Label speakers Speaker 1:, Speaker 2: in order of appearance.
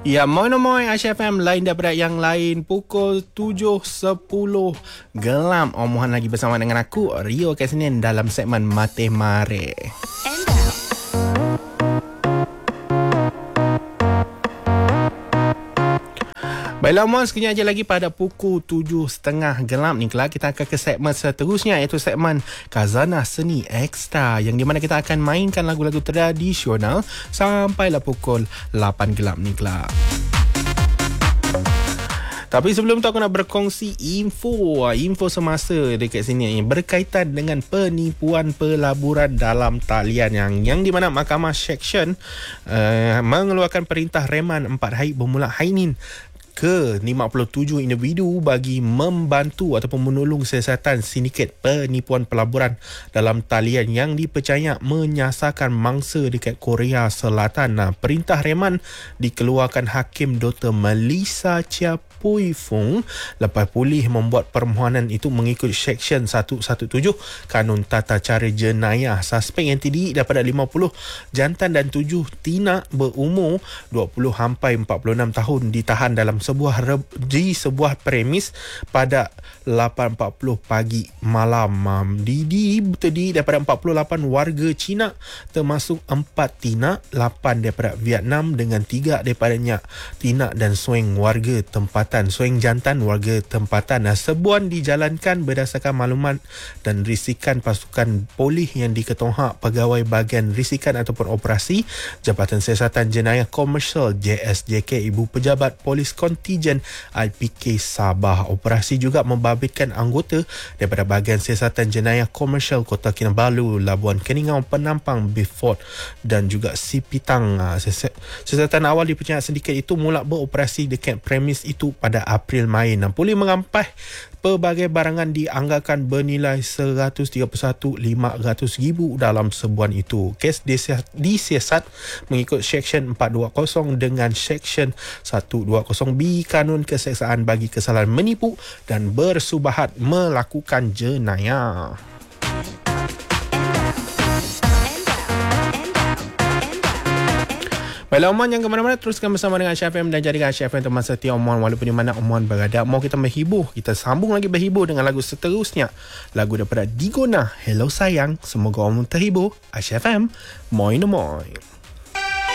Speaker 1: Ya, moy Aisyah FM lain daripada yang lain pukul 7.10 gelam. Omongan lagi bersama dengan aku, Rio Kesinin dalam segmen Mateh Mare. Baiklah Mon, sekejap aja lagi pada pukul 7.30 gelap ni kelak kita akan ke segmen seterusnya, iaitu segmen Khazanah Seni Ekstra, yang di mana kita akan mainkan lagu-lagu tradisional sampailah pukul 8 gelap ni kelak. Tapi sebelum tu aku nak berkongsi info semasa dekat sini berkaitan dengan penipuan pelaburan dalam talian yang di mana Mahkamah Seksyen mengeluarkan perintah reman 4 hari bermula hari ini ke 57 individu bagi membantu ataupun menolong siasatan sindiket penipuan pelaburan dalam talian yang dipercaya menyasarkan mangsa dekat Korea Selatan. Perintah reman dikeluarkan Hakim Dr. Melissa Chia Pui Fung lepas polis membuat permohonan itu mengikut Seksyen 117 Kanun Tata Cara Jenayah. Suspek yang terdiri daripada 50 jantan dan 7 tina berumur 20 sampai 46 tahun ditahan dalam sebuah premis pada 8.40 pagi malam. Terdiri daripada 48 warga Cina termasuk 4 tina, 8 daripada Vietnam dengan 3 daripadanya tina dan sueng warga tempatan, sueng jantan warga tempatan. Sebuan dijalankan berdasarkan maklumat dan risikan pasukan polis yang diketuai Pegawai Bahagian Risikan ataupun Operasi Jabatan Siasatan Jenayah Komersial JSJK, Ibu Pejabat Polis Kontijen IPK Sabah. Operasi juga membabitkan anggota daripada Bahagian Siasatan Jenayah Komersial Kota Kinabalu, Labuan Keningau, Penampang, Beaufort dan juga Sipitang. Siasatan awal dipercaya sindiket itu mula beroperasi dekat premis itu pada April-Mei. Polis mengampas pelbagai barangan dianggarkan bernilai 131,500 ribu dalam sebuan itu. Kes disiasat mengikut Seksyen 420 dengan Seksyen 120B Kanun Keseksaan bagi kesalahan menipu dan bersubahat melakukan jenayah. Baiklah Oman, yang ke mana-mana teruskan bersama dengan Aisyah FM dan jadikan Aisyah FM teman setia Oman walaupun di mana Oman berada. Mau kita menghibur, kita sambung lagi berhibur dengan lagu seterusnya. Lagu daripada Digona, Hello Sayang. Semoga Oman terhibur. Aisyah FM, moi no moi.